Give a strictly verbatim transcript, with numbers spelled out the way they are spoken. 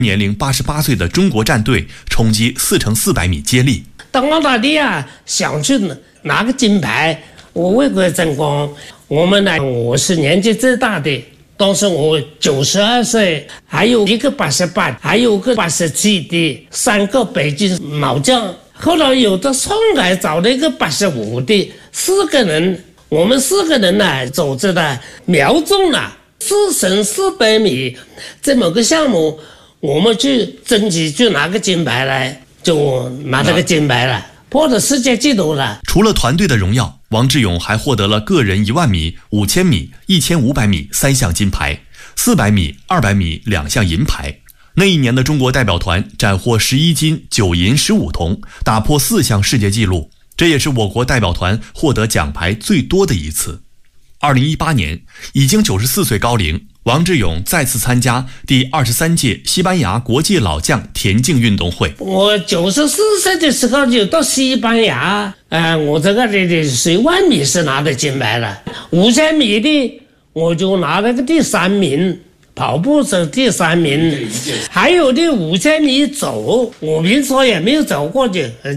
年龄八十八岁的中国战队冲击四乘四百米接力。 当澳大利亚想去拿个金牌，我为国争光。我们呢，我是年纪最大的，当时我九十二岁，还有一个八十八，还有个八十七的，三个北京老将。后来有的上海找了一个八十五的，四个人，我们四个人呢，组织的瞄中了四乘四百米这么个项目，我们去争取去拿个金牌来，就拿这个金牌了，破了世界纪录了。 除了团队的荣耀，王志勇还获得了个人一万米、五千米、一千五百米三项金牌，四百米、二百米两项银牌。那一年的中国代表团斩获十一金、九银、十五铜，打破四项世界纪录，这也是我国代表团获得奖牌最多的一次。二零一八年，已经九十四岁高龄，王志勇再次参加第二十三届西班牙国际老将田径运动会。 我九十四岁的时候就到西班牙，呃，我这个的的十万米是拿的金牌了，五千米的我就拿了个第三名。跑步是第三名，还有的五千米走，我平时也没有走过去。